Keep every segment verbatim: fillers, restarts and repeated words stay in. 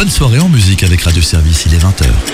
Bonne soirée en musique avec Radio Service, il est vingt heures.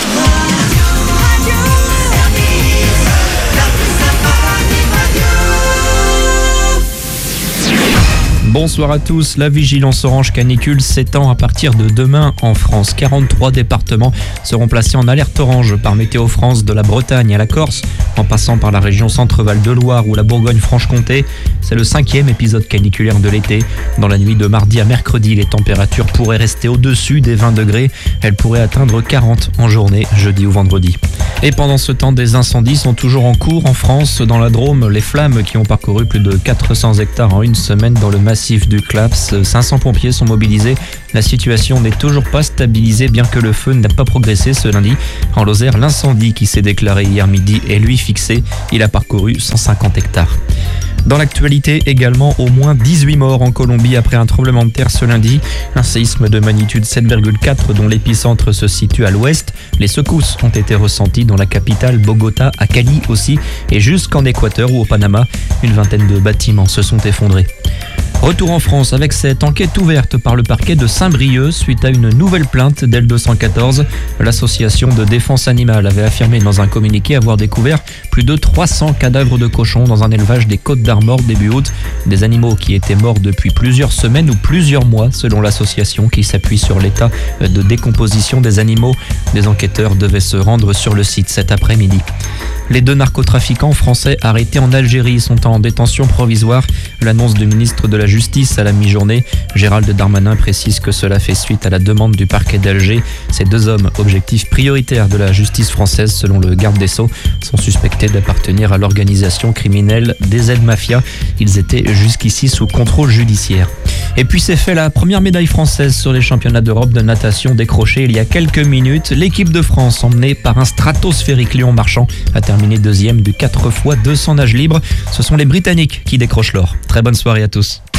Bonsoir à tous. La vigilance orange canicule s'étend à partir de demain en France. quarante-trois départements seront placés en alerte orange par Météo France, de la Bretagne à la Corse, en passant par la région Centre-Val de Loire ou la Bourgogne-Franche-Comté. C'est le cinquième épisode caniculaire de l'été. Dans la nuit de mardi à mercredi, les températures pourraient rester au-dessus des vingt degrés. Elles pourraient atteindre quarante en journée, jeudi ou vendredi. Et pendant ce temps, des incendies sont toujours en cours en France. Dans la Drôme, les flammes qui ont parcouru plus de quatre cents hectares en une semaine dans le massif du Claps. cinq cents pompiers sont mobilisés. La situation n'est toujours pas stabilisée, bien que le feu n'a pas progressé ce lundi. En Lozère, l'incendie qui s'est déclaré hier midi est lui fixé. Il a parcouru cent cinquante hectares. Dans l'actualité également, au moins dix-huit morts en Colombie après un tremblement de terre ce lundi. Un séisme de magnitude sept virgule quatre dont l'épicentre se situe à l'ouest. Les secousses ont été ressenties dans la capitale Bogota, à Cali aussi, et jusqu'en Équateur ou au Panama. Une vingtaine de bâtiments se sont effondrés. Retour en France avec cette enquête ouverte par le parquet de Saint-Brieuc suite à une nouvelle plainte d'L deux cent quatorze. L'association de défense animale avait affirmé dans un communiqué avoir découvert plus de trois cents cadavres de cochons dans un élevage des Côtes d'Armor début août. Des animaux qui étaient morts depuis plusieurs semaines ou plusieurs mois selon l'association qui s'appuie sur l'état de décomposition des animaux. Des enquêteurs devaient se rendre sur le site cet après-midi. Les deux narcotrafiquants français arrêtés en Algérie sont en détention provisoire. L'annonce du ministre de la Justice à la mi-journée. Gérald Darmanin précise que cela fait suite à la demande du parquet d'Alger. Ces deux hommes, objectifs prioritaires de la justice française selon le garde des Sceaux, sont suspectés d'appartenir à l'organisation criminelle des Z-Mafia. Ils étaient jusqu'ici sous contrôle judiciaire. Et puis c'est fait, la première médaille française sur les championnats d'Europe de natation décrochée il y a quelques minutes. L'équipe de France, emmenée par un stratosphérique Léon Marchand, a terminé deuxième du quatre fois deux cents nage libre. Ce sont les Britanniques qui décrochent l'or. Très bonne soirée à tous.